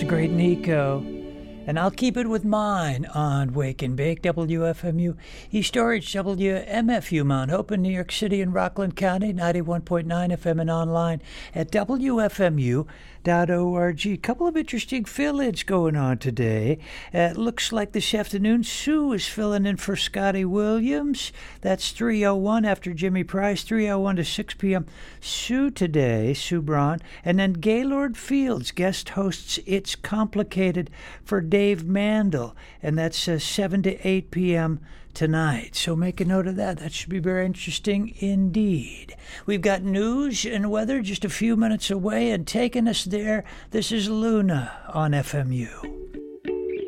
great Nico. And I'll keep it with mine on Wake and Bake, WFMU, East Orange, WMFU, Mount Hope in New York City and Rockland County, 91.9 FM and online at WFMU.org. A couple of interesting fill-ins going on today. It looks like this afternoon Sue is filling in for Scotty Williams. That's 3:01 after Jimmy Price, 3:01 to 6 p.m. Sue today, Sue Braun. And then Gaylord Fields guest hosts It's Complicated for Dave Mandel, and that's 7 to 8 p.m. tonight. So make a note of that. That should be very interesting indeed. We've got news and weather just a few minutes away, and taking us there, this is Luna on FMU.